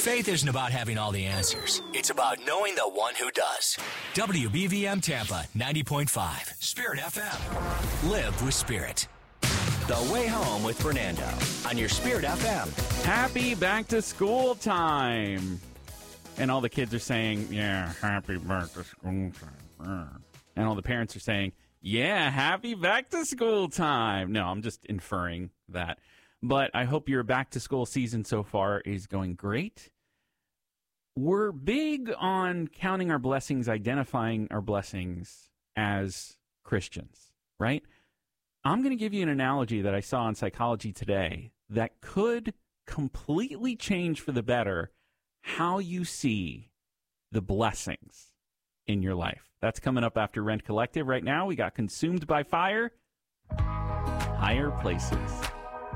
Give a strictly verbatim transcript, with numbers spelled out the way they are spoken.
Faith isn't about having all the answers. It's about knowing the one who does. W B V M Tampa ninety point five, Spirit F M. Live with Spirit. The Way Home with Fernando on your Spirit F M. Happy back to school time. And all the kids are saying, yeah, happy back to school time. And all the parents are saying, yeah, happy back to school time. No, I'm just inferring that. But I hope your back to school season so far is going great. We're big on counting our blessings, identifying our blessings as Christians, right? I'm going to give you an analogy that I saw in Psychology Today that could completely change for the better how you see the blessings in your life. That's coming up after Rent Collective. Right now, we got Consumed by Fire, Higher Places.